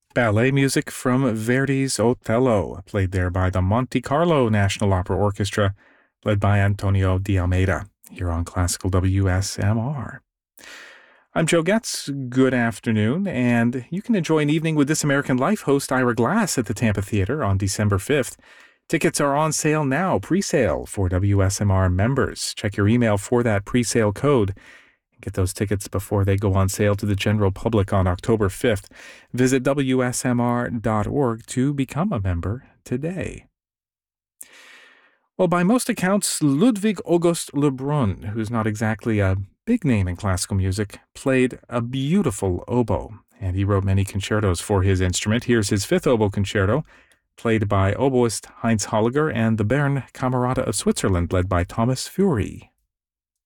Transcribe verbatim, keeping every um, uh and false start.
Ballet music from Verdi's Othello, played there by the Monte Carlo National Opera Orchestra, led by Antonio de Almeida, here on Classical W S M R. I'm Joe Getz. Good afternoon, and you can enjoy an evening with This American Life host Ira Glass at the Tampa Theater on December fifth. Tickets are on sale now, pre-sale for W S M R members. Check your email for that pre-sale code. Get those tickets before they go on sale to the general public on October fifth. Visit W S M R dot org to become a member today. Well, by most accounts, Ludwig August Lebrun, who's not exactly a big name in classical music, played a beautiful oboe, and he wrote many concertos for his instrument. Here's his fifth oboe concerto, played by oboist Heinz Holliger and the Bern Camerata of Switzerland, led by Thomas Fury.